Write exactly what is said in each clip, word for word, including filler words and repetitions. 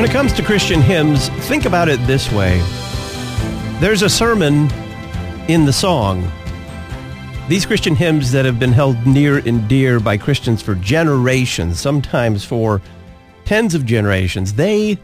When it comes to Christian hymns, think about it this way. There's a sermon in the song. These Christian hymns that have been held near and dear by Christians for generations, sometimes for tens of generations, they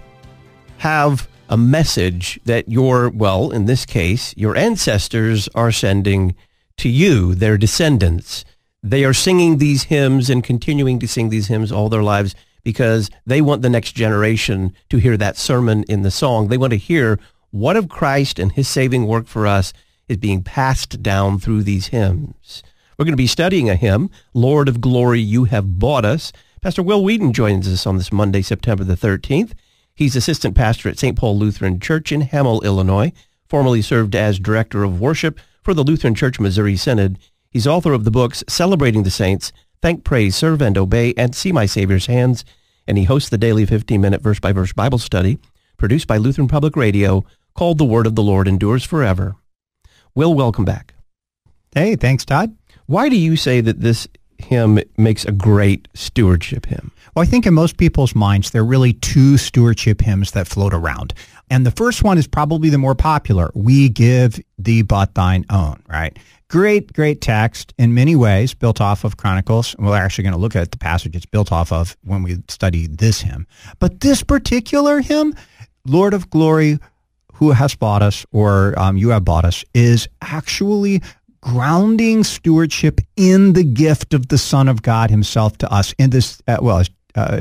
have a message that your, well, in this case, your ancestors are sending to you, their descendants. They are singing these hymns and continuing to sing these hymns all their lives because they want the next generation to hear that sermon in the song. They want to hear what of Christ and his saving work for us is being passed down through these hymns. We're going to be studying a hymn, Lord of Glory, You Have Bought Us. Pastor Will Wheaton joins us on this Monday, September the thirteenth. He's assistant pastor at Saint Paul Lutheran Church in Hamel, Illinois, formerly served as director of worship for the Lutheran Church Missouri Synod. He's author of the books Celebrating the Saints, Thank, Praise, Serve, and Obey, and See My Savior's Hands, and he hosts the daily fifteen-minute verse-by-verse Bible study produced by Lutheran Public Radio called The Word of the Lord Endures Forever. Will, welcome back. Hey, thanks, Todd. Why do you say that this hymn makes a great stewardship hymn? Well, I think in most people's minds, there are really two stewardship hymns that float around. And the first one is probably the more popular. We give thee but thine own, right? Great, great text in many ways, built off of Chronicles. We're actually going to look at the passage it's built off of when we study this hymn. But this particular hymn, Lord of Glory, who has bought us, or um, you have bought us, is actually grounding stewardship in the gift of the Son of God himself to us. In this, uh, well, as, uh,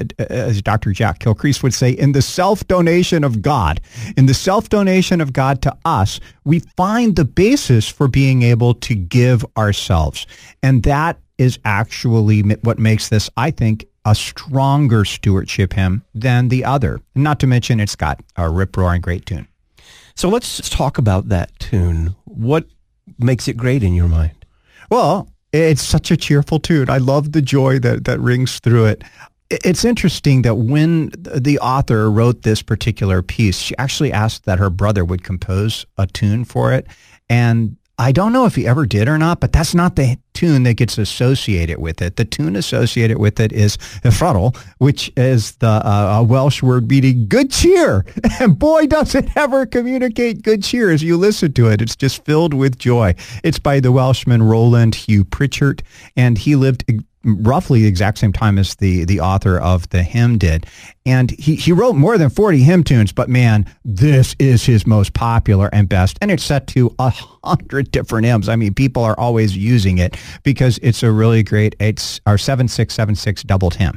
as Doctor Jack Kilcrease would say, in the self-donation of God, in the self-donation of God to us, we find the basis for being able to give ourselves. And that is actually what makes this, I think, a stronger stewardship hymn than the other. Not to mention it's got a rip-roaring great tune. So let's talk about that tune. What makes it great in your mind? Well, it's such a cheerful tune. I love the joy that, that rings through it. It's interesting that when the author wrote this particular piece, she actually asked that her brother would compose a tune for it. And I don't know if he ever did or not, but that's not the tune that gets associated with it. The tune associated with it is Ffrwdl, which is the uh, Welsh word meaning good cheer. And boy, does it ever communicate good cheer as you listen to it. It's just filled with joy. It's by the Welshman Roland Hugh Pritchard, and he lived roughly the exact same time as the, the author of the hymn did. And he, he wrote more than forty hymn tunes, but man, this is his most popular and best. And it's set to a hundred different hymns. I mean, people are always using it because it's a really great, it's our seven six seven six doubled hymn.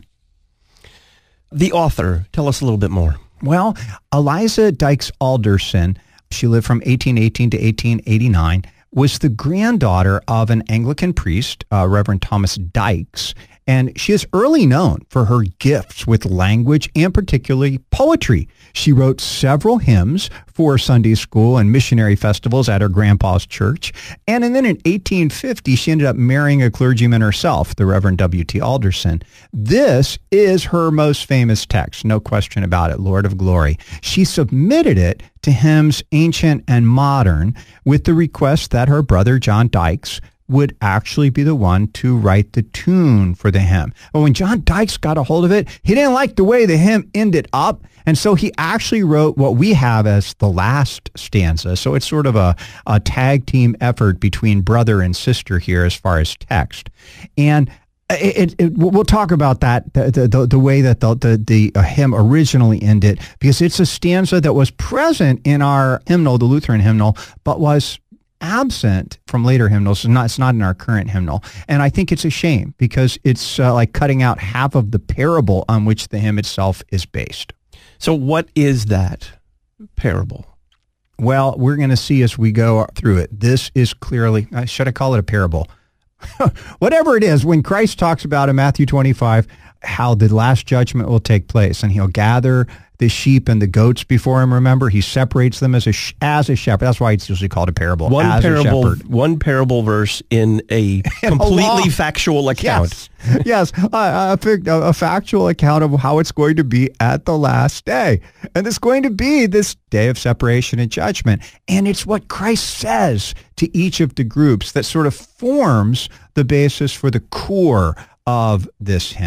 The author, tell us a little bit more. Well, Eliza Dykes Alderson, she lived from eighteen eighteen to eighteen eighty-nine, was the granddaughter of an Anglican priest, uh, Reverend Thomas Dykes, and she is early known for her gifts with language and particularly poetry. She wrote several hymns for Sunday school and missionary festivals at her grandpa's church. And, and then in eighteen fifty, she ended up marrying a clergyman herself, the Reverend W T Alderson. This is her most famous text, no question about it, Lord of Glory. She submitted it to Hymns Ancient and Modern with the request that her brother John Dykes would actually be the one to write the tune for the hymn. But when John Dykes got a hold of it, he didn't like the way the hymn ended up, and so he actually wrote what we have as the last stanza. So it's sort of a, a tag team effort between brother and sister here as far as text. And It, it, it, we'll talk about that, the, the, the way that the, the, the uh, hymn originally ended, because it's a stanza that was present in our hymnal, the Lutheran hymnal, but was absent from later hymnals. It's not, it's not in our current hymnal. And I think it's a shame because it's uh, like cutting out half of the parable on which the hymn itself is based. So what is that parable? Well, we're going to see as we go through it. This is clearly, uh, should I call it a parable? Whatever it is, when Christ talks about in Matthew twenty-five how the last judgment will take place and he'll gather the sheep and the goats before him, remember, he separates them as a sh- as a shepherd. That's why it's usually called a parable. One as parable, a shepherd. one parable verse in a In completely a factual account. Yes, yes a, a, a factual account of how it's going to be at the last day. And it's going to be this day of separation and judgment. And it's what Christ says to each of the groups that sort of forms the basis for the core of this hymn.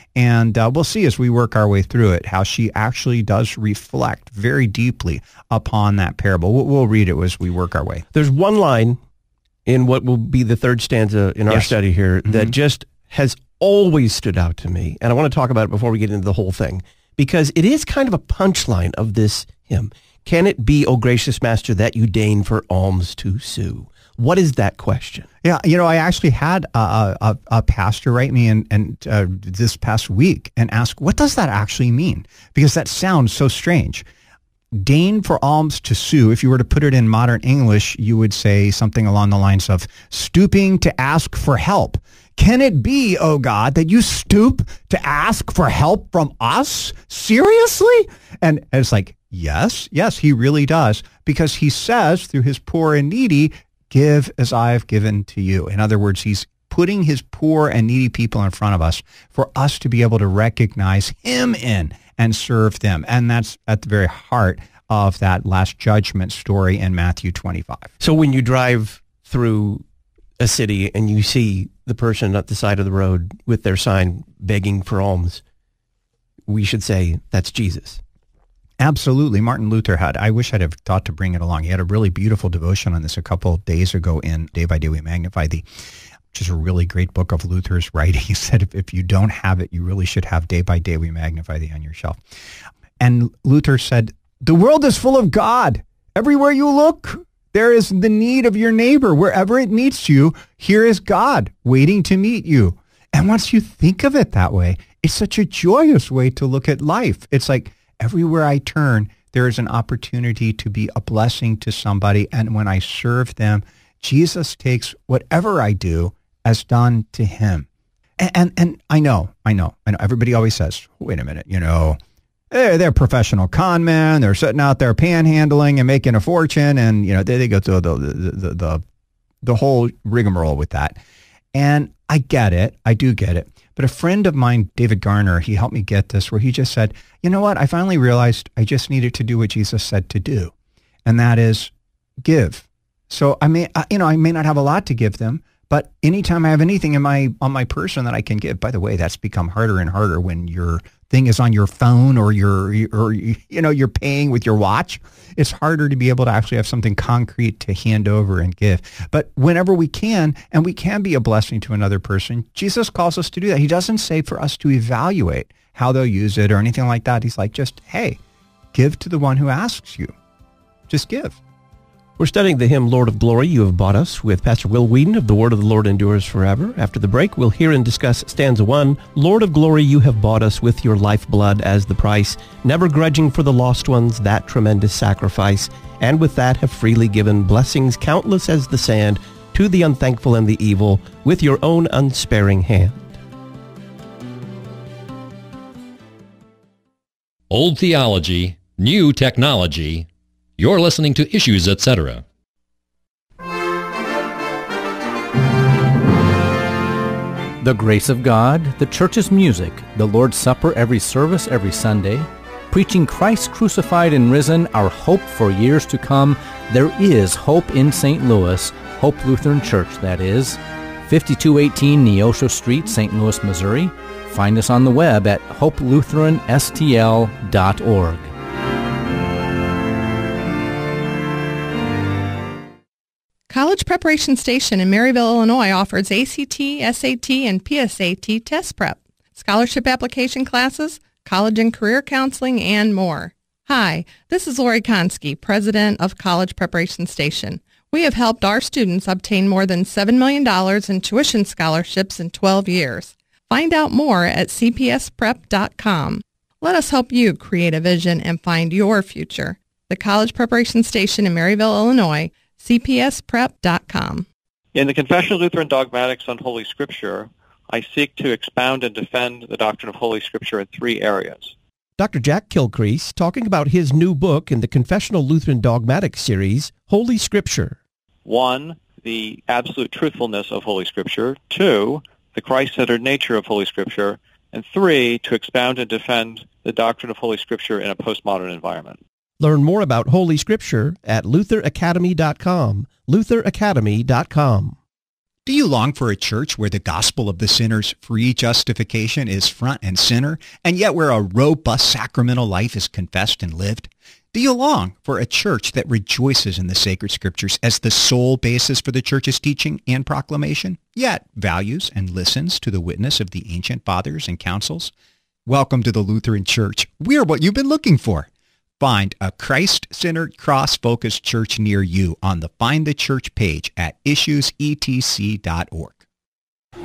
And uh, we'll see as we work our way through it how she actually does reflect very deeply upon that parable. We'll, we'll read it as we work our way. There's one line in what will be the third stanza in our Yes. study here Mm-hmm. that just has always stood out to me. And I want to talk about it before we get into the whole thing, because it is kind of a punchline of this hymn. Can it be, O gracious master, that you deign for alms to sue? What is that question? Yeah, you know, I actually had a, a, a pastor write me and, and uh, this past week and ask, what does that actually mean? Because that sounds so strange. Deign for alms to sue. If you were to put it in modern English, you would say something along the lines of stooping to ask for help. Can it be, oh God, that you stoop to ask for help from us? Seriously? And it's like, yes, yes, he really does. Because he says through his poor and needy, give as I have given to you. In other words, he's putting his poor and needy people in front of us for us to be able to recognize him in and serve them. And that's at the very heart of that last judgment story in Matthew twenty-five. So when you drive through a city and you see the person at the side of the road with their sign begging for alms, we should say that's Jesus. Absolutely. Martin Luther had, I wish I'd have thought to bring it along. He had a really beautiful devotion on this a couple of days ago in Day by Day We Magnify Thee, which is a really great book of Luther's writing. He said, if, if you don't have it, you really should have Day by Day We Magnify Thee on your shelf. And Luther said, the world is full of God. Everywhere you look, there is the need of your neighbor. Wherever it meets you, here is God waiting to meet you. And once you think of it that way, it's such a joyous way to look at life. It's like everywhere I turn, there is an opportunity to be a blessing to somebody. And when I serve them, Jesus takes whatever I do as done to him. And, and, and I know, I know, I know. Everybody always says, wait a minute, you know, They're, they're professional con men. They're sitting out there panhandling and making a fortune. And, you know, they, they go through the, the, the, the, the whole rigmarole with that. And I get it. I do get it. But a friend of mine, David Garner, he helped me get this, where he just said, you know what? I finally realized I just needed to do what Jesus said to do. And that is give. So I may, you know, I may not have a lot to give them, but anytime I have anything in my, on my person that I can give, by the way, that's become harder and harder when your thing is on your phone or you're, or, you know, you're paying with your watch. It's harder to be able to actually have something concrete to hand over and give. But whenever we can, and we can be a blessing to another person, Jesus calls us to do that. He doesn't say for us to evaluate how they'll use it or anything like that. He's like, just, hey, give to the one who asks you. Just give. We're studying the hymn, Lord of Glory, You Have Bought Us, with Pastor Will Whedon of The Word of the Lord Endures Forever. After the break, we'll hear and discuss stanza one, Lord of Glory, You Have Bought Us with Your Lifeblood as the price, never grudging for the lost ones that tremendous sacrifice, and with that have freely given blessings countless as the sand to the unthankful and the evil with your own unsparing hand. Old theology, new technology. You're listening to Issues, et cetera. The grace of God, the church's music, the Lord's Supper every service every Sunday, preaching Christ crucified and risen, our hope for years to come. There is hope in Saint Louis, Hope Lutheran Church, that is. fifty-two eighteen Neosho Street, Saint Louis, Missouri. Find us on the web at hope lutheran s t l dot org. College Preparation Station in Maryville, Illinois offers A C T, S A T, and P S A T test prep, scholarship application classes, college and career counseling, and more. Hi, this is Lori Konski, president of College Preparation Station. We have helped our students obtain more than seven million dollars in tuition scholarships in twelve years. Find out more at c p s prep dot com. Let us help you create a vision and find your future. The College Preparation Station in Maryville, Illinois, c p s prep dot com. In the Confession of Lutheran Dogmatics on Holy Scripture, I seek to expound and defend the doctrine of Holy Scripture in three areas. Doctor Jack Kilcrease talking about his new book in the Confessional Lutheran Dogmatics series, Holy Scripture. One, the absolute truthfulness of Holy Scripture. Two, the Christ-centered nature of Holy Scripture. And three, to expound and defend the doctrine of Holy Scripture in a postmodern environment. Learn more about Holy Scripture at luther academy dot com, luther academy dot com. Do you long for a church where the gospel of the sinner's free justification is front and center, and yet where a robust sacramental life is confessed and lived? Do you long for a church that rejoices in the sacred scriptures as the sole basis for the church's teaching and proclamation, yet values and listens to the witness of the ancient fathers and councils? Welcome to the Lutheran Church. We're what you've been looking for. Find a Christ-centered, cross-focused church near you on the Find the Church page at issues e t c dot org.